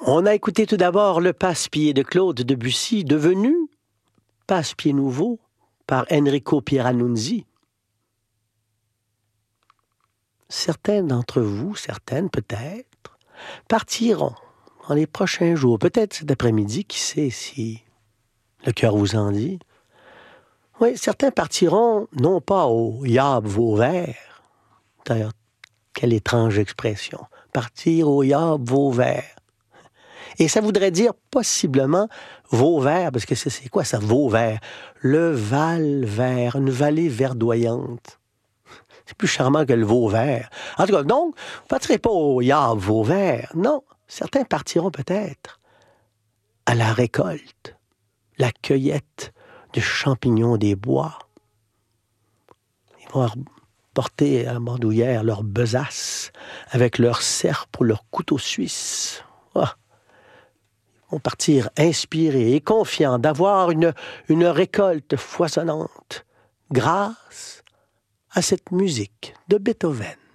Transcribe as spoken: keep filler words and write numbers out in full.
On a écouté tout d'abord le Passe-Pied de Claude Debussy, devenu Passe-Pied nouveau par Enrico Pieranunzi. Certains d'entre vous, certaines peut-être, partiront dans les prochains jours, peut-être cet après-midi, qui sait si le cœur vous en dit. Oui, certains partiront non pas au Yab Vauvert. D'ailleurs, quelle étrange expression. Partir au Yab Vauvert. Et ça voudrait dire possiblement Vauvert, parce que c'est, c'est quoi ça, Vauvert? Le Val-Vert, une vallée verdoyante. C'est plus charmant que le Vauvert. En tout cas, donc, vous ne partirez pas au Yab Vauvert. Non, certains partiront peut-être à la récolte, la cueillette de champignons des bois. Ils vont porter à la bandoulière leur besace avec leur serpe ou leur couteau suisse. Oh. Ils vont partir inspirés et confiants d'avoir une, une récolte foisonnante grâce à cette musique de Beethoven.